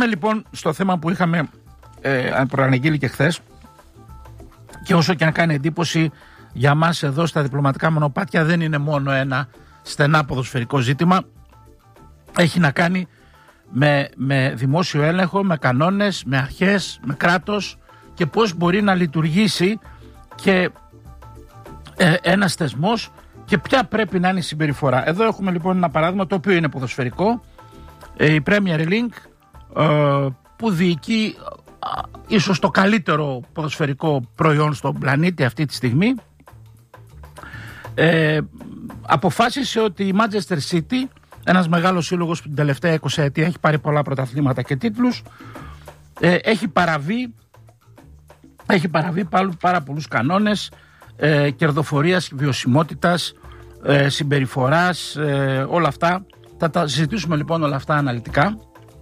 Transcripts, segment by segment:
Πάμε λοιπόν στο θέμα που είχαμε προαναγγείλει και χθες, και όσο και αν κάνει εντύπωση, για μας εδώ στα διπλωματικά μονοπάτια δεν είναι ένα στενά ποδοσφαιρικό ζήτημα. Έχει να κάνει με δημόσιο έλεγχο, με κανόνες, με αρχές, με κράτος και πώς μπορεί να λειτουργήσει και ένας θεσμός και ποια πρέπει να είναι η συμπεριφορά. Εδώ έχουμε λοιπόν ένα παράδειγμα το οποίο είναι ποδοσφαιρικό. Η Premier League που διοικεί ίσως το καλύτερο ποδοσφαιρικό προϊόν στον πλανήτη αυτή τη στιγμή, αποφάσισε ότι η Manchester City, ένας μεγάλος σύλλογος που την τελευταία 20 ετία έχει πάρει πολλά πρωταθλήματα και τίτλους, έχει παραβεί πάρα πολλούς κανόνες κερδοφορίας, βιωσιμότητας, συμπεριφοράς, όλα αυτά. Θα τα συζητήσουμε λοιπόν όλα αυτά αναλυτικά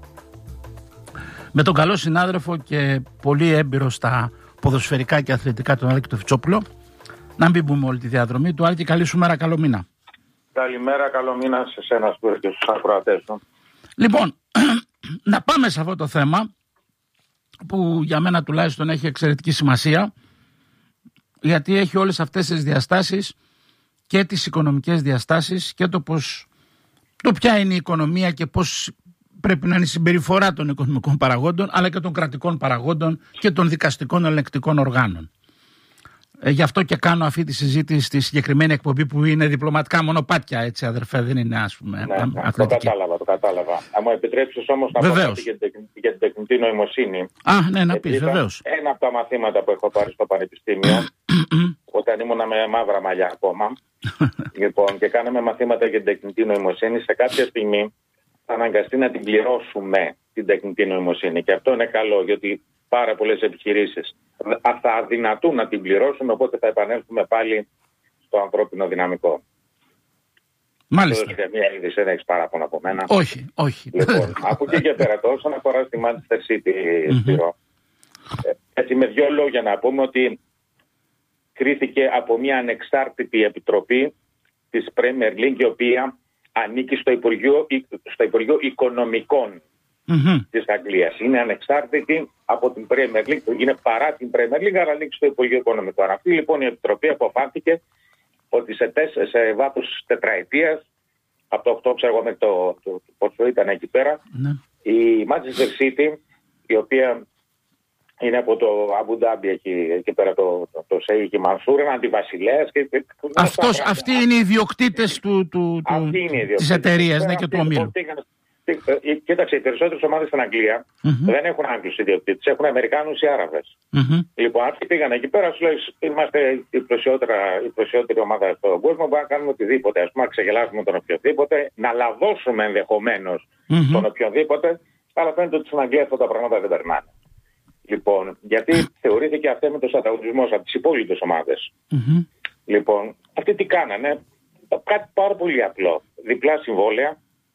με τον καλό συνάδελφο και πολύ έμπειρο στα ποδοσφαιρικά και αθλητικά, τον Άλκη Φιτσόπουλο. Να μην πούμε όλη τη διαδρομή του. Άλκη, καλή σου μέρα, καλό μήνα. Καλημέρα, καλό μήνα σε εσένα και στους ακροατές του. Λοιπόν, να πάμε σε αυτό το θέμα που για μένα τουλάχιστον έχει εξαιρετική σημασία, γιατί έχει όλες αυτές τις διαστάσεις και τις οικονομικές διαστάσεις και το ποια είναι η οικονομία και πώς πρέπει να είναι η συμπεριφορά των οικονομικών παραγόντων, αλλά και των κρατικών παραγόντων και των δικαστικών ελεγκτικών οργάνων. Γι' αυτό και κάνω αυτή τη συζήτηση στη συγκεκριμένη εκπομπή που είναι διπλωματικά μονοπάτια, έτσι αδερφέ, δεν είναι ας πούμε αθλητική. Το κατάλαβα. Αν μου επιτρέψεις όμως να πω κάτι για την τεχνητή νοημοσύνη. Ναι, να πεις, βεβαίως. Ένα από τα μαθήματα που έχω πάρει στο πανεπιστήμιο, όταν ήμουνα με μαύρα μαλλιά ακόμα, λοιπόν, και κάναμε μαθήματα για την τεχνητή νοημοσύνη, σε κάποια στιγμή θα αναγκαστεί να την πληρώσουμε την τεχνητή νοημοσύνη. Και αυτό είναι καλό, γιατί πάρα πολλές επιχειρήσεις θα αδυνατούν να την πληρώσουν, οπότε θα επανέλθουμε πάλι στο ανθρώπινο δυναμικό. Μάλιστα. Μια είδηση, δεν έχεις παράπονα από μένα. Όχι. Λοιπόν, από εκεί και πέρα, όσον αφορά στη Manchester City, Σπύρο, έτσι με δύο λόγια να πούμε ότι κρίθηκε από μια ανεξάρτητη επιτροπή της Premier League, η οποία ανήκει στο Υπουργείο Οικονομικών της Αγγλίας. Είναι ανεξάρτητη από την Premier League, είναι παρά την Premier League, αλλά ανήκει στο Υπουργείο Οικονομικών. Αυτή λοιπόν η επιτροπή αποφάνθηκε ότι σε βάθος τετραετίας, από το 8 ξέρω μέχρι το πόσο ήταν εκεί πέρα, η Manchester City, η οποία είναι από το Αμπου Ντάμπι εκεί πέρα το Σέικ Μανσούρ, είναι αντιβασιλέας. Αυτοί είναι οι ιδιοκτήτες της εταιρείας και του ομίλου. Κοίταξε, οι περισσότερες ομάδες στην Αγγλία δεν έχουν Άγγλους ιδιοκτήτες, έχουν Αμερικάνους ή Άραβες. Λοιπόν, αυτοί πήγαν εκεί πέρα, σου λέει, είμαστε η πλουσιότερη ομάδα στον κόσμο, μπορούμε να κάνουμε οτιδήποτε, ας πούμε, να ξεγελάσουμε τον οποιοδήποτε, να λαδώσουμε ενδεχομένως τον οποιοδήποτε, αλλά φαίνεται ότι στην Αγγλία αυτά τα πράγματα δεν περνάνε. Λοιπόν, γιατί θεωρήθηκε αυθαίρετος ανταγωνισμός από τις υπόλοιπες ομάδες. Λοιπόν, αυτοί τι κάνανε, κάτι πάρα πολύ απλό, διπλά συμβόλαια.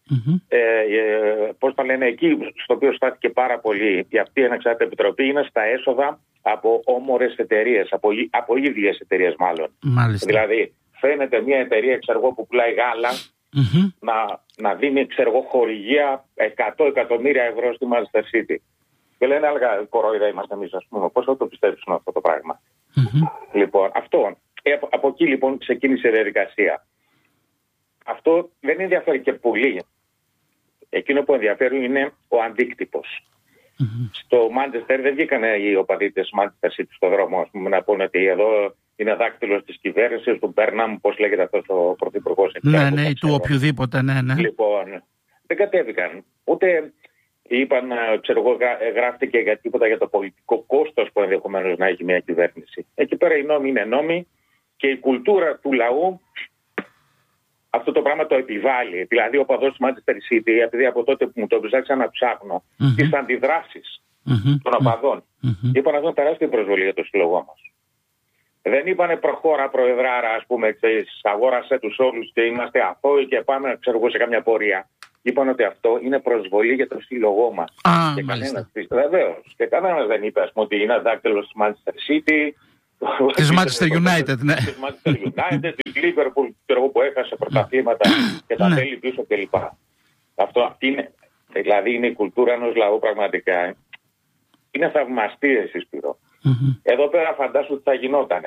Πώς τα λένε, εκεί στο οποίο στάθηκε πάρα πολύ η αυτή η ανεξάρτητη επιτροπή είναι στα έσοδα από όμορες εταιρείες, από ίδιες εταιρείες μάλλον. Μάλιστα. Δηλαδή φαίνεται μια εταιρεία που πουλάει γάλα να δίνει χορηγία 100 εκατομμύρια ευρώ στη Manchester City. Και λένε άλλα κορόιδα είμαστε εμείς, ας πούμε, πώς θα το πιστέψουμε αυτό το πράγμα. Λοιπόν, από εκεί λοιπόν ξεκίνησε η διαδικασία. Αυτό δεν ενδιαφέρει και πολύ. Εκείνο που ενδιαφέρει είναι ο αντίκτυπος. Στο Manchester δεν βγήκαν οι οπαδοί της Manchester City στο δρόμο, ας πούμε, να πούνε ότι εδώ είναι δάκτυλος της κυβέρνησης, του Μπέρναμ, πώς λέγεται αυτός ο πρωθυπουργός. Ναι, του οποιοδήποτε, ναι. Λοιπόν, δεν κατέβηκαν. Ούτε είπαν, γράφτηκε για τίποτα για το πολιτικό κόστος που ενδεχομένως να έχει μια κυβέρνηση. Εκεί πέρα οι νόμοι είναι νόμοι και η κουλτούρα του λαού αυτό το πράγμα το επιβάλλει. Δηλαδή, ο παδός της Manchester City, επειδή από τότε που μου το ψάξα να ψάχνω τις αντιδράσεις των οπαδών, είπαν αυτό τεράστια προσβολή για το σύλλογό μας. Δεν είπανε προχώρα, προεδράρα, ας πούμε, αγόρασε τους όλους και είμαστε αθώοι και πάμε, σε καμιά πορεία. Είπαν ότι αυτό είναι προσβολή για το σύλλογό μας. Και κανένας, βεβαίως, και κανένας δεν είπε, ας πούμε, ότι είναι δάκτυλος της Manchester City. Της Manchester United, ναι. Της Manchester United, της Liverpool που έχασε πρωταθλήματα και τα τέλη πίσω κλπ. Αυτό είναι Δηλαδή είναι η κουλτούρα ενός λαού πραγματικά. Είναι θαυμαστή, Σπύρο. Εδώ πέρα φαντάσου ότι θα γινότανε.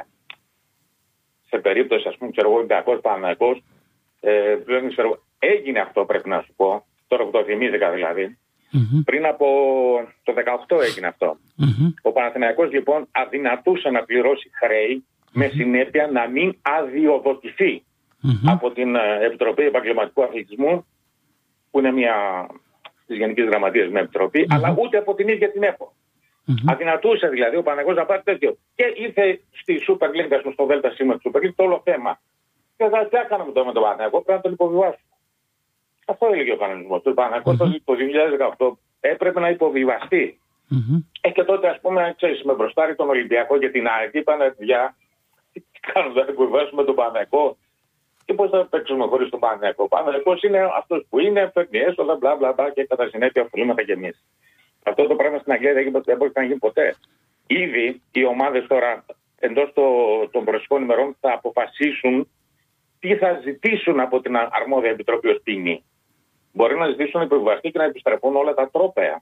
Σε περίπτωση, ας πούμε, ξέρω εγώ, Ολυμπιακός Παναθηναϊκός, έγινε αυτό, πρέπει να σου πω, τώρα που το θυμήθηκα δηλαδή. Πριν από το 18 έγινε αυτό. Ο Παναθηναϊκός λοιπόν αδυνατούσε να πληρώσει χρέη με συνέπεια να μην αδειοδοτηθεί από την Επιτροπή Επαγγελματικού Αθλητισμού, που είναι μια της Γενικής Γραμματείας με επιτροπή, αλλά ούτε από την ίδια την ΕΠΟ. Αδυνατούσε δηλαδή ο Παναθηναϊκός να πάρει τέτοιο. Και ήρθε στη Super League, στο ΔΣ του Super League, το όλο θέμα. Και τι έκαναμε τώρα με τον Παναθηναϊκό, πρέπει να τον υποβιβάσουμε. Αυτό έλεγε ο κανονισμός. Το Παναθηναϊκό το 2018 έπρεπε να υποβιβαστεί. Και τότε, ας πούμε, ξέρεις, με μπροστάρι τον Ολυμπιακό και την ΑΕΚ, είπανε τι κάνουμε, να υποβιβάσουμε τον Παναθηναϊκό. Και πώς θα παίξουμε χωρίς τον Παναθηναϊκό. Ο Παναθηναϊκός είναι αυτός που είναι, φέρνει έσοδα, μπλα μπλα μπλα, και κατά συνέπεια ωφελούμαστε κι εμείς. Αυτό το πράγμα στην Αγγλία δεν μπορεί να γίνει ποτέ. Ήδη οι ομάδες τώρα εντός των προσεχών ημερών θα αποφασίσουν τι θα ζητήσουν από την αρμόδια επιτροπή ως ποινή. Μπορεί να ζητήσουν υποβιβαστή και να επιστρεφούν όλα τα τρόπαια.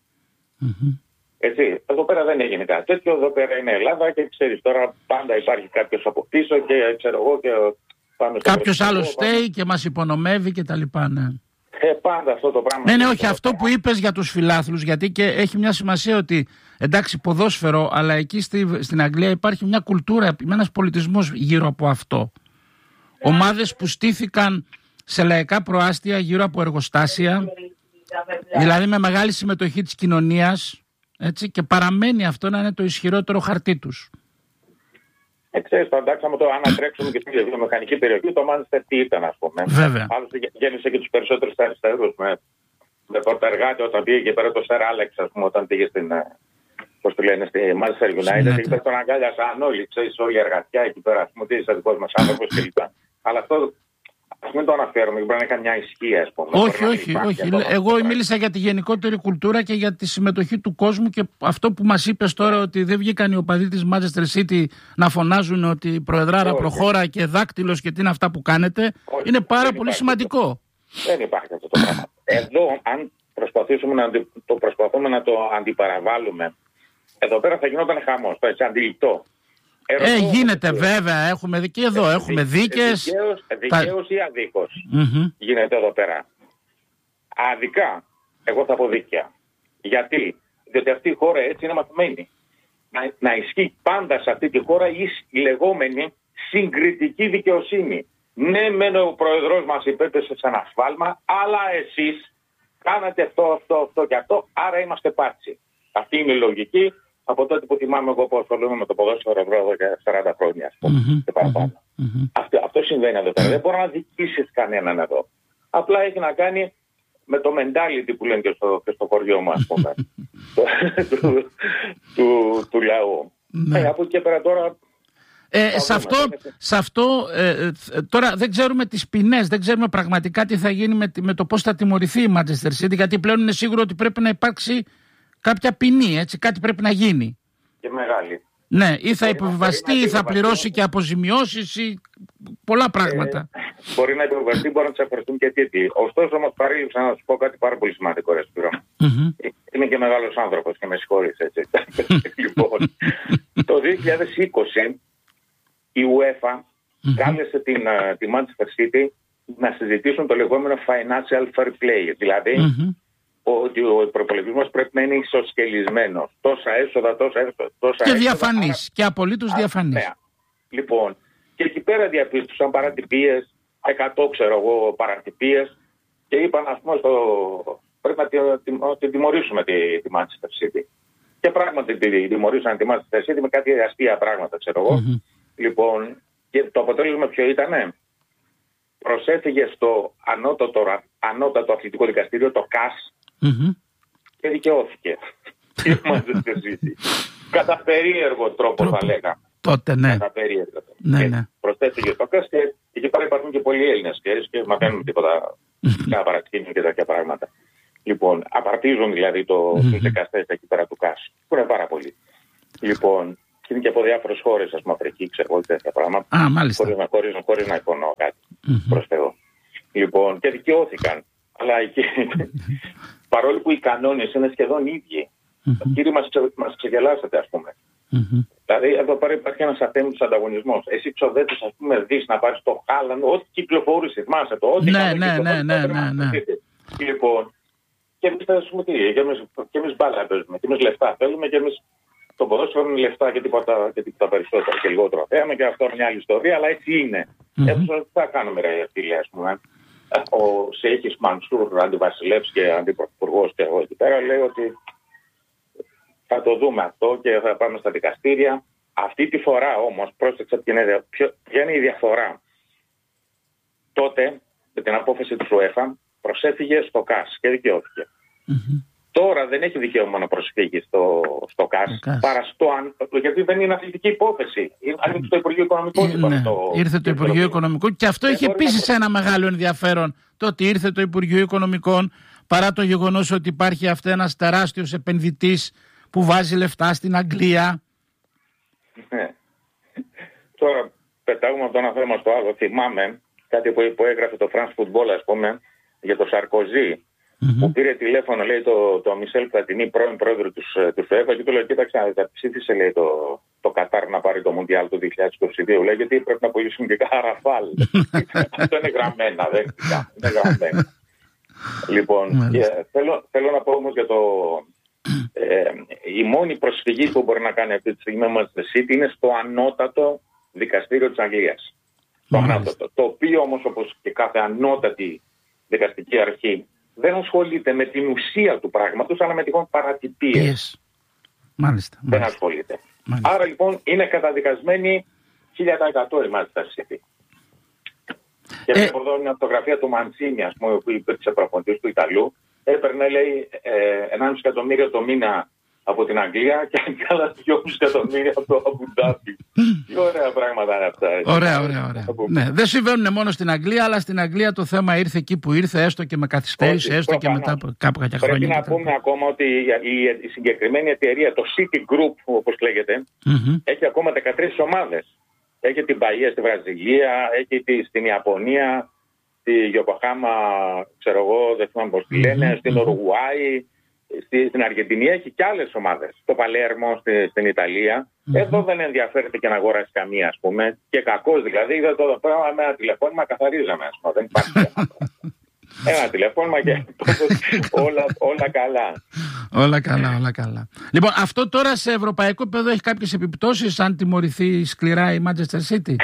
Έτσι, εδώ πέρα δεν έγινε κάτι τέτοιο. Εδώ πέρα είναι Ελλάδα και ξέρεις τώρα πάντα υπάρχει κάποιος από πίσω και ξέρω εγώ και πάμε στο κάποιος άλλος φταίει και μας υπονομεύει και τα λοιπά, ναι. Πάντα αυτό το πράγμα. Ναι, όχι, αυτό που είπες για τους φιλάθλους, γιατί και έχει μια σημασία ότι εντάξει ποδόσφαιρο, αλλά εκεί στην Αγγλία υπάρχει μια κουλτούρα, ένας πολιτισμός γύρω από αυτό. Ομάδες που στήθηκαν σε λαϊκά προάστια γύρω από εργοστάσια, δηλαδή με μεγάλη συμμετοχή της κοινωνίας, έτσι, και παραμένει αυτό να είναι το ισχυρότερο χαρτί τους. Ξέρεις, φαντάξαμε το ανατρέξουμε και στη βιομηχανική περιοχή, το Manchester τι ήταν, ας πούμε. Βέβαια. Άλλωστε γέννησε και τους περισσότερους αριστερούς με πορτεργάτη όταν πήγε και πέρα το Σερ Άλεξ, ας πούμε, όταν πήγε στην, πώς το λένε, στη Manchester United. Και τον αγκάλιασαν όλοι, ξέρεις, όλη η εργατιά εκεί πέρα, ας πούμε, ότι είσαι δικός μας άνθρωπος κλπ. Αλλά αυτό ας μην το αναφέρουμε, γιατί πρέπει να έχει μια ισχύ, ας πούμε. Όχι. Εγώ μίλησα για τη γενικότερη κουλτούρα και για τη συμμετοχή του κόσμου, και αυτό που μας είπες τώρα, ότι δεν βγήκαν οι οπαδοί της Manchester City να φωνάζουν ότι η Προεδράρα προχώρα και δάκτυλος και τι είναι αυτά που κάνετε, είναι πάρα πολύ σημαντικό. Δεν υπάρχει αυτό το πράγμα. Εδώ, αν προσπαθούμε να το αντιπαραβάλουμε, εδώ πέρα θα γινόταν χαμός, το έτσι αντιληπτό. Γίνεται βέβαια, έχουμε και εδώ, έχουμε δίκες. Δικαίως ή αδίκως γίνεται εδώ πέρα. Αδικά, εγώ θα πω δίκαια. Γιατί? Διότι αυτή η χώρα έτσι είναι μαθημένη. Να ισχύει πάντα σε αυτή τη χώρα η λεγόμενη συγκριτική δικαιοσύνη. Ναι, μεν ο πρόεδρος μας υπέπεσε σε ένα σφάλμα, αλλά εσείς κάνατε αυτό και αυτό, άρα είμαστε πάτσι. Αυτή είναι η λογική. Από τότε που θυμάμαι εγώ που ασχολούμαι με το ποδόσφαιρο εδώ και 40 χρόνια, ας πούμε, και παραπάνω. Αυτό συμβαίνει εδώ πέρα. Δεν μπορεί να δικήσεις κανέναν εδώ. Απλά έχει να κάνει με το mentality που λένε και στο χωριό μου, ας πούμε, του λαού. Από εκεί και πέρα τώρα... Σε αυτό τώρα δεν ξέρουμε τις ποινές, δεν ξέρουμε πραγματικά τι θα γίνει με το πώς θα τιμωρηθεί η Manchester City, γιατί πλέον είναι σίγουρο ότι πρέπει να υπάρξει κάποια ποινή, έτσι, κάτι πρέπει να γίνει. Και μεγάλη. Ναι, ή θα υποβιβαστεί, ή θα πληρώσει και αποζημιώσεις, ή πολλά πράγματα. Μπορεί να υποβιβαστεί, μπορεί να τις αφοριστούν και τέτοιοι. Ωστόσο, όμως παρέλειψα να σου πω κάτι πάρα πολύ σημαντικό, ρε Σπύρο. Είμαι και μεγάλος άνθρωπος και με συγχωρείς, έτσι. Λοιπόν, το 2020 η UEFA κάλεσε τη Manchester City να συζητήσουν το λεγόμενο financial fair play, δηλαδή ότι ο προπολογισμός πρέπει να είναι ισοσκελισμένος. Τόσα έσοδα. Και διαφανής. Και απολύτως διαφανής. Ναι. Λοιπόν, και εκεί πέρα διαπίστωσαν παρατυπίες, 100 παρατυπίες, και είπαν, ας πούμε, πρέπει να την τιμωρήσουμε τη Manchester City. Και πράγματι την τιμωρήσαν τη Manchester City με κάτι αστεία πράγματα, ξέρω εγώ. Λοιπόν, και το αποτέλεσμα ποιο ήτανε? Προσέφυγε στο ανώτατο αθλητικό δικαστήριο, το ΚΑΣ, και δικαιώθηκε. Κατά περίεργο τρόπο θα λέγαμε. Τότε, ναι. Κατά περίεργο. Ναι. Προσέφυγε στο ΚΑΣ και εκεί πέρα υπάρχουν και πολλοί Έλληνες και μαθαίνουν τίποτα παρασκήνια και τέτοια πράγματα. Λοιπόν, απαρτίζουν δηλαδή τους δικαστές εκεί πέρα του ΚΑΣ, που είναι πάρα πολλοί. Λοιπόν, και είναι και από διάφορες χώρες, ας πούμε, Αφρική, ξέρω τέτοια πράγματα. Μάλιστα. Χωρίς να υπονοώ κάτι. Προς Θεό. Λοιπόν, και δικαιώθηκαν. Αλλά εκεί, παρόλο που οι κανόνες είναι σχεδόν ίδιοι, κύριοι μας ξεγελάσατε, ας πούμε. Δηλαδή, εδώ πέρα υπάρχει ένας αθέμητος ανταγωνισμός. Εσύ ξοδεύεις, ας πούμε, δεις να πάρεις το Χάλαντ, ό,τι κυκλοφορούσε, θυμάσαι το, ό,τι ναι. Λοιπόν, και εμείς θα πούμε τι, και εμείς μπάλα παίζουμε, και εμείς λεφτά θέλουμε, και εμείς το ποδόσφαιρο είναι λεφτά και τίποτα περισσότερο και λιγότερο θέαμα, και αυτό είναι μια άλλη ιστορία, αλλά έτσι είναι. Τι θα κάνουμε, ρε φίλε, ας πούμε. Ο Σέιχης Μανσούρ, αντιβασιλεύς και αντιπρωθυπουργός, και εγώ εκεί πέρα, λέει ότι θα το δούμε αυτό και θα πάμε στα δικαστήρια. Αυτή τη φορά όμως, πρόσεξα ποια είναι η διαφορά. Τότε, με την απόφαση του UEFA, προσέφυγε στο ΚΑΣ και δικαιώθηκε. Τώρα δεν έχει δικαίωμα να προσφύγει στο ΚΑΣ, παρά γιατί δεν είναι αθλητική υπόθεση. Ανήκει στο Υπουργείο Οικονομικών. Ήρθε το Υπουργείο Οικονομικών και αυτό είχε επίσης ένα μεγάλο ενδιαφέρον. Το ότι ήρθε το Υπουργείο Οικονομικών, παρά το γεγονός ότι υπάρχει αυτό ένας τεράστιος επενδυτής που βάζει λεφτά στην Αγγλία. Ναι. Τώρα πετάγουμε από το ένα θέμα στο άλλο. Θυμάμαι κάτι που έγραφε το France Football, ας πούμε, για το Σαρκοζή, που πήρε τηλέφωνο, λέει, το Μισελ Πλατινί, πρώην πρόεδρο του ΦΕΒΑ, και του λέει: κοίταξε, ψήφισε, λέει, το Κατάρ να πάρει το Μουντιάλ του 2022. Λέει: γιατί πρέπει να πουλήσουν και κάνα Ραφάλ. Αυτό είναι γραμμένα, δεν είναι γραμμένα. Λοιπόν, θέλω να πω όμως για το. Η μόνη προσφυγή που μπορεί να κάνει αυτή τη στιγμή ο Manchester City είναι στο ανώτατο δικαστήριο της Αγγλίας. Το οποίο όμως, όπως και κάθε ανώτατη δικαστική αρχή, δεν ασχολείται με την ουσία του πράγματος, αλλά με τυχόν παρατυπίες. Μάλιστα. Δεν ασχολείται. Άρα λοιπόν είναι καταδικασμένη 1000% η Manchester City. Και εδώ είναι αυτογραφία του Μαντσίνι, ας πούμε, που υπήρξε προπονητής του Ιταλού. Έπαιρνε, λέει, 1,5 εκατομμύριο το μήνα από την Αγγλία και άλλα 2,5 εκατομμύρια από το Αμπουντάμπι. Τι ωραία πράγματα είναι αυτά. Ωραία. Ναι, δεν συμβαίνουν μόνο στην Αγγλία, αλλά στην Αγγλία το θέμα ήρθε εκεί που ήρθε, έστω και με καθυστέρηση, έστω και μετά από κάποια χρόνια. Πρέπει να πούμε ακόμα ότι η συγκεκριμένη εταιρεία, το City Group, όπως λέγεται, έχει ακόμα 13 ομάδες. Έχει την Μπαϊέ στη Βραζιλία, έχει στην Ιαπωνία, στη Γιοκοχάμα, ξέρω εγώ, δεν θυμάμαι πώς τη λένε, στην Ουρουγουάη, στην Αργεντινή, έχει και άλλες ομάδες. Στο Παλέρμο, στην Ιταλία. Εδώ δεν ενδιαφέρεται και να αγοράσει καμία, ας πούμε. Και κακώς δηλαδή, είδα το πράγμα με ένα τηλεφώνημα, καθαρίζαμε, ας πούμε. Δεν υπάρχει θέμα. Ένα τηλεφώνημα και όλα καλά. Όλα καλά. Λοιπόν, αυτό τώρα σε ευρωπαϊκό επίπεδο έχει κάποιες επιπτώσεις αν τιμωρηθεί σκληρά η Manchester City?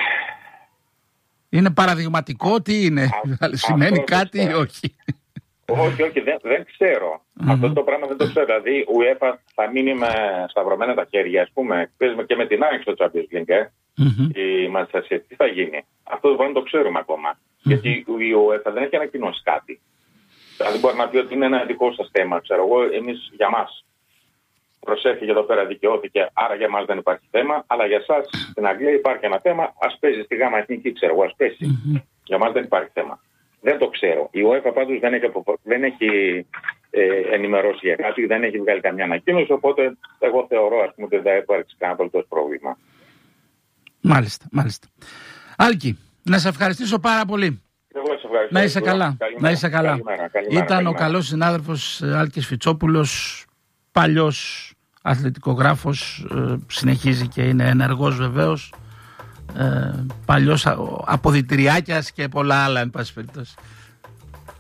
Είναι παραδειγματικό, τι είναι? Σημαίνει κάτι ή όχι? Όχι, δεν ξέρω. Αυτό το πράγμα δεν το ξέρω. Δηλαδή, η UEFA θα μείνει με σταυρωμένα τα χέρια, ας πούμε. Παίζουμε και με την ΑΕΚ στο Champions League, η Manchester City. Τι θα γίνει? Αυτό δεν το ξέρουμε ακόμα. Γιατί η UEFA δεν έχει ανακοινώσει κάτι. Δηλαδή, μπορεί να πει ότι είναι ένα δικό σας θέμα. Ξέρω εγώ, εμείς για μας προσέφυγε εδώ πέρα, δικαιώθηκε, άρα για μας δεν υπάρχει θέμα. Αλλά για εσάς στην Αγγλία υπάρχει ένα θέμα. Ας παίζει στη ΓΑΜΑ Εθνική, ξέρω εγώ, ας παίζει. Για μας δεν υπάρχει θέμα. Δεν το ξέρω. Η UEFA πάντως δεν έχει ενημερώσει για κάτι, δεν έχει βγάλει καμιά ανακοίνωση, οπότε εγώ θεωρώ, ας πούμε, ότι δεν θα υπάρξει κανένα απολύτως πρόβλημα. Μάλιστα. Άλκη, να σε ευχαριστήσω πάρα πολύ. Εγώ σε ευχαριστώ. Να είσαι καλά. Καλημέρα. Να είσαι καλά. Καλημέρα. Ήταν ο καλός συνάδελφος Άλκης Φιτσόπουλος, παλιός αθλητικογράφος, συνεχίζει και είναι ενεργός βεβαίως, παλιός αποδυτηριάκιας και πολλά άλλα, εν πάση περιπτώσει.